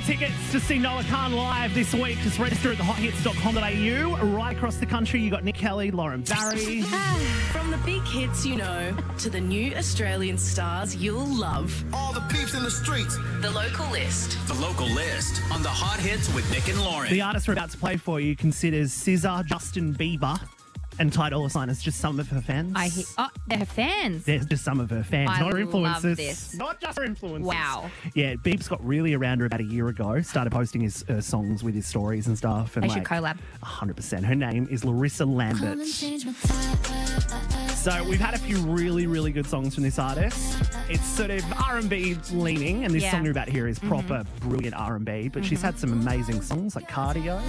tickets to see Noah Khan live this week. Just register at thehothits.com.au. Right across the country, you got Nick Kelly, Lauren Barry. From the big hits you know to the new Australian stars you'll love. All the peeps in the streets. The Local List. The Local List on the Hot Hits with Nick and Lauren. The artist we're about to play for you considers SZA, Justin Bieber, and Ty Dolla $ign as just some of her fans. They're her fans. They're just some of her fans, I not her influencers. love this. Not just her influencers. Wow. Yeah, Biebs got really around her about a year ago, started posting his songs with his stories and stuff. And They should collab. 100%. Her name is Larissa Lambert. So we've had a few really, really good songs from this artist. It's sort of R&B leaning, and this Yeah. song you're about to hear is proper brilliant R&B, but she's had some amazing songs like Cardio.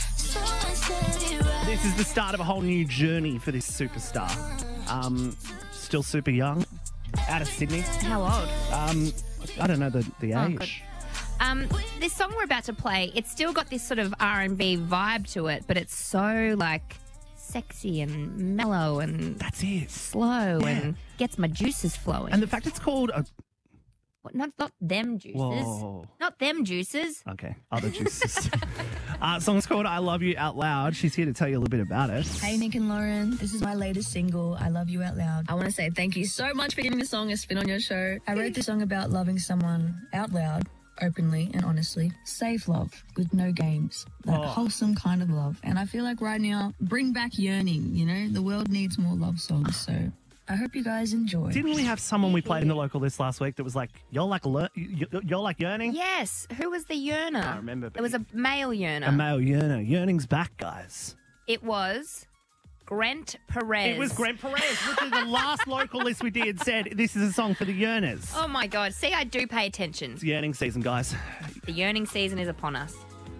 This is the start of a whole new journey for this superstar. Still super young, out of Sydney. How old? I don't know the Oh, age. This song we're about to play, it's still got this sort of R&B vibe to it, but it's so like sexy and mellow and That's it. slow Yeah. and gets my juices flowing. And the fact it's called a... What, not them juices. Whoa. Not them juices. Okay, other juices. Song's called I Love You Out Loud. She's here to tell you a little bit about it. Hey, Nick and Lauren. This is my latest single, I Love You Out Loud. I want to say thank you so much for giving the song a spin on your show. I wrote this song about loving someone out loud, openly and honestly. Safe love with no games. That wholesome kind of love. And I feel like right now, bring back yearning, you know? The world needs more love songs, so I hope you guys enjoy. Didn't we have someone we played in the local list last week that was like, you're like yearning? Yes. Who was the yearner? I remember, but It was a male yearner. A male yearner. Yearning's back, guys. It was Grant Perez. It was Grant Perez. Literally the last local list we did said this is a song for the yearners. Oh my God. See, I do pay attention. It's yearning season, guys. The yearning season is upon us.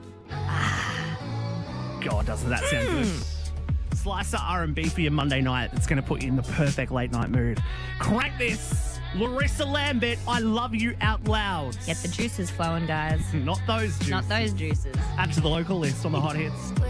God, doesn't that sound good? Slice of R&B for your Monday night. It's going to put you in the perfect late night mood. Crank this. Larissa Lambert, I Love You Out Loud. Get the juices flowing, guys. Not those juices. Not those juices. Add to the local list on the Hot Hits.